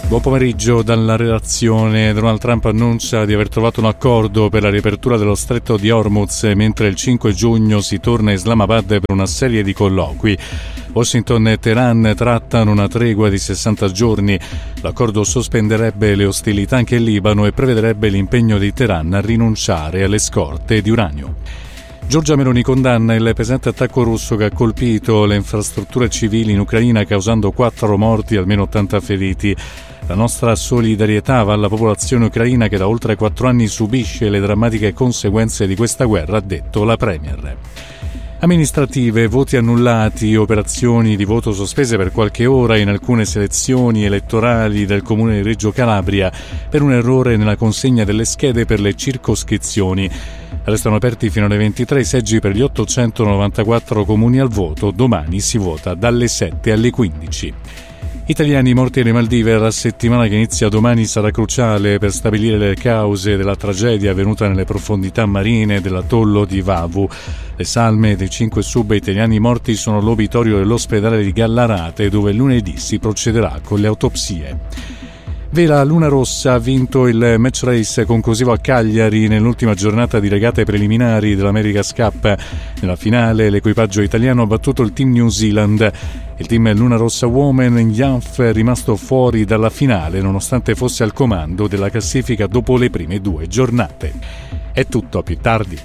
Buon pomeriggio dalla redazione. Donald Trump annuncia di aver trovato un accordo per la riapertura dello stretto di Hormuz, mentre il 5 giugno si torna a Islamabad per una serie di colloqui. Washington e Teheran trattano una tregua di 60 giorni. L'accordo sospenderebbe le ostilità anche in Libano e prevederebbe l'impegno di Teheran a rinunciare alle scorte di uranio. Giorgia Meloni condanna il pesante attacco russo che ha colpito le infrastrutture civili in Ucraina, causando 4 morti e almeno 80 feriti. La nostra solidarietà va alla popolazione ucraina che da oltre 4 anni subisce le drammatiche conseguenze di questa guerra, ha detto la Premier. Amministrative, voti annullati, operazioni di voto sospese per qualche ora in alcune selezioni elettorali del comune di Reggio Calabria per un errore nella consegna delle schede per le circoscrizioni. Restano aperti fino alle 23 i seggi per gli 894 comuni al voto. Domani si vota dalle 7 alle 15. Italiani morti alle Maldive. La settimana che inizia domani sarà cruciale per stabilire le cause della tragedia avvenuta nelle profondità marine dell'atollo di Vavu. Le salme dei 5 sub italiani morti sono all'obitorio dell'ospedale di Gallarate, dove lunedì si procederà con le autopsie. Vela Luna Rossa ha vinto il match race conclusivo a Cagliari nell'ultima giornata di regate preliminari dell'America's Cup. Nella finale l'equipaggio italiano ha battuto il team New Zealand. Il team Luna Rossa Women in Yanf è rimasto fuori dalla finale nonostante fosse al comando della classifica dopo le prime 2 giornate. È tutto, a più tardi.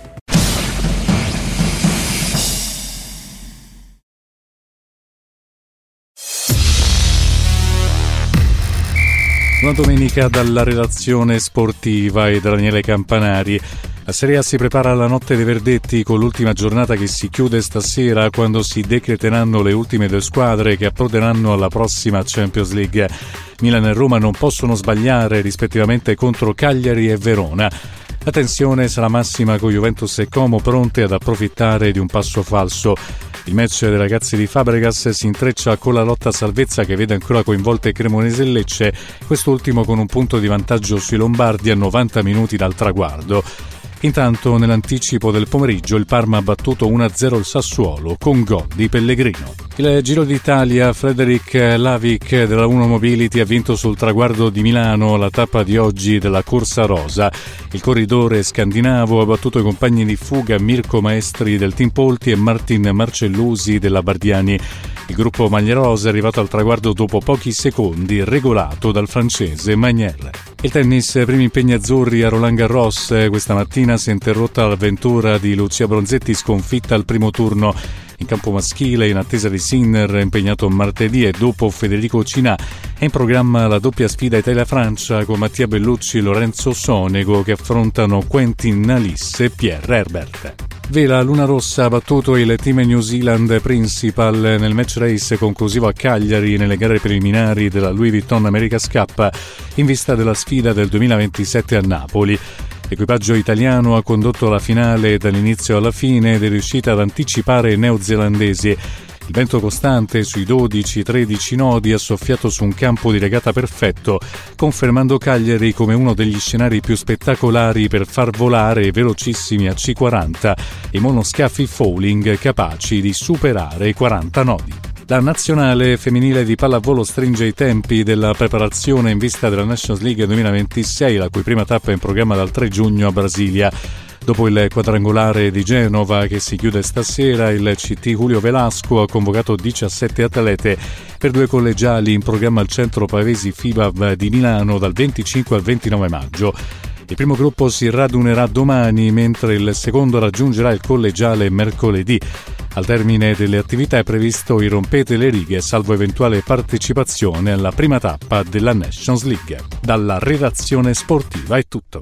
Una domenica dalla redazione sportiva e da Daniele Campanari. La Serie A si prepara alla notte dei verdetti con l'ultima giornata che si chiude stasera quando si decreteranno le ultime 2 squadre che approderanno alla prossima Champions League. Milan e Roma non possono sbagliare rispettivamente contro Cagliari e Verona. La tensione sarà massima con Juventus e Como pronte ad approfittare di un passo falso. Il match dei ragazzi di Fabregas si intreccia con la lotta a salvezza che vede ancora coinvolte Cremonese e Lecce, quest'ultimo con un punto di vantaggio sui lombardi a 90 minuti dal traguardo. Intanto, nell'anticipo del pomeriggio, il Parma ha battuto 1-0 il Sassuolo con gol di Pellegrino. Il Giro d'Italia, Frederic Lavic della Uno Mobility ha vinto sul traguardo di Milano la tappa di oggi della Corsa Rosa. Il corridore scandinavo ha battuto i compagni di fuga Mirko Maestri del Team Polti e Martin Marcellusi della Bardiani. Il gruppo Maglia-Rosa è arrivato al traguardo dopo pochi secondi, regolato dal francese Magnier. Il tennis, primi impegni azzurri a Roland Garros. Questa mattina si è interrotta l'avventura di Lucia Bronzetti, sconfitta al primo turno. In campo maschile, in attesa di Sinner, impegnato martedì, e dopo Federico Cinà è in programma la doppia sfida Italia-Francia con Mattia Bellucci e Lorenzo Sonego che affrontano Quentin Nalisse e Pierre Herbert. Vela Luna Rossa ha battuto il team New Zealand Principal nel match race conclusivo a Cagliari nelle gare preliminari della Louis Vuitton America's Cup in vista della sfida del 2027 a Napoli. L'equipaggio italiano ha condotto la finale dall'inizio alla fine ed è riuscita ad anticipare i neozelandesi. Il vento costante sui 12-13 nodi ha soffiato su un campo di regata perfetto, confermando Cagliari come uno degli scenari più spettacolari per far volare velocissimi a C40 i monoscafi Fowling capaci di superare i 40 nodi. La nazionale femminile di pallavolo stringe i tempi della preparazione in vista della Nations League 2026, la cui prima tappa è in programma dal 3 giugno a Brasilia. Dopo il quadrangolare di Genova che si chiude stasera, il CT Julio Velasco ha convocato 17 atlete per 2 collegiali in programma al centro Pavesi FIBAV di Milano dal 25 al 29 maggio. Il primo gruppo si radunerà domani, mentre il secondo raggiungerà il collegiale mercoledì. Al termine delle attività è previsto il rompete le righe, salvo eventuale partecipazione alla prima tappa della Nations League. Dalla redazione sportiva è tutto.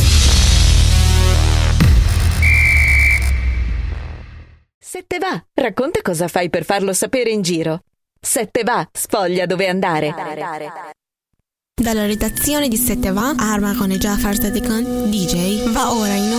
Se te va, racconta cosa fai per farlo sapere in giro. Se te va, sfoglia dove andare. Dalla redazione di Se te va, Arma con e Jafar Sadekan, DJ, va ora in